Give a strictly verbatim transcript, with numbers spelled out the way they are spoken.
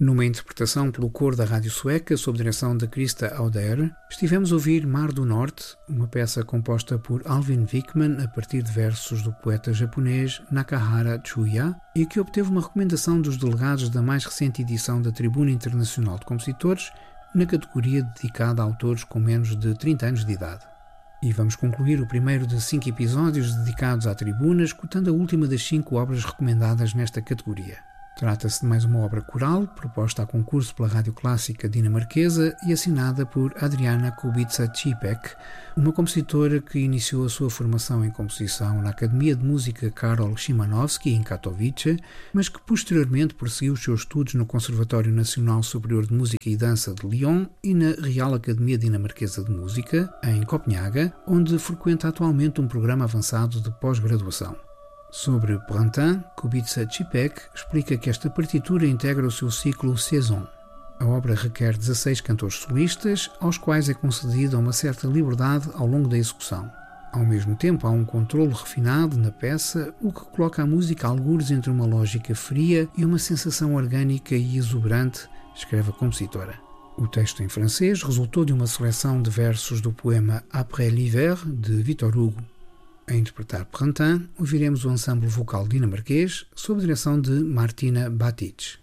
Numa interpretação pelo coro da Rádio Sueca, sob direção de Krista Auder, estivemos a ouvir Mar do Norte, uma peça composta por Alvin Wickman a partir de versos do poeta japonês Nakahara Chuya e que obteve uma recomendação dos delegados da mais recente edição da Tribuna Internacional de Compositores na categoria dedicada a autores com menos de trinta anos de idade. E vamos concluir o primeiro de cinco episódios dedicados à tribuna, escutando a última das cinco obras recomendadas nesta categoria. Trata-se de mais uma obra coral, proposta a concurso pela Rádio Clássica dinamarquesa e assinada por Adriana Kubica-Cipek, uma compositora que iniciou a sua formação em composição na Academia de Música Karol Szymanowski, em Katowice, mas que posteriormente prosseguiu os seus estudos no Conservatório Nacional Superior de Música e Dança de Lyon e na Real Academia Dinamarquesa de Música, em Copenhaga, onde frequenta atualmente um programa avançado de pós-graduação. Sobre Printemps, Kubica-Cipek explica que esta partitura integra o seu ciclo Saison. A obra requer dezasseis cantores solistas, aos quais é concedida uma certa liberdade ao longo da execução. Ao mesmo tempo, há um controle refinado na peça, o que coloca a música a algures entre uma lógica fria e uma sensação orgânica e exuberante, escreve a compositora. O texto em francês resultou de uma seleção de versos do poema Après l'hiver, de Victor Hugo. A interpretar Printemps, ouviremos o ensemble vocal dinamarquês sob direção de Martina Batic.